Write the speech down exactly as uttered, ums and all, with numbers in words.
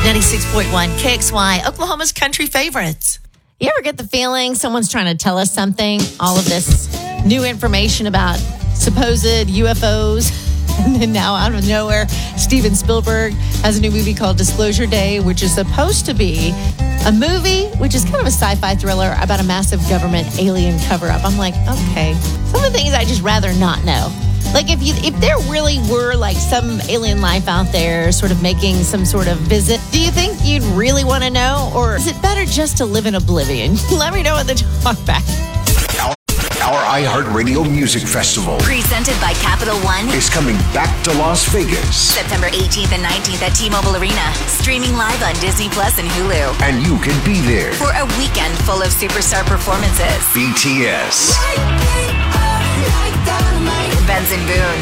ninety-six point one K X Y, Oklahoma's country favorites. You ever get the feeling someone's trying to tell us something? All of this new information about supposed U F Os. And then now, out of nowhere, Steven Spielberg has a new movie called Disclosure Day, which is supposed to be a movie, which is kind of a sci-fi thriller about a massive government alien cover-up. I'm like, okay. Some of the things I just rather not know. Like, if you, if there really were, like, some alien life out there sort of making some sort of visit, do you think you'd really want to know? Or is it better just to live in oblivion? Let me know in the talkback. Our, our iHeartRadio Music Festival, presented by Capital One, is coming back to Las Vegas. September eighteenth and nineteenth at T-Mobile Arena. Streaming live on Disney Plus and Hulu. And you can be there for a weekend full of superstar performances. B T S, Benson Boone,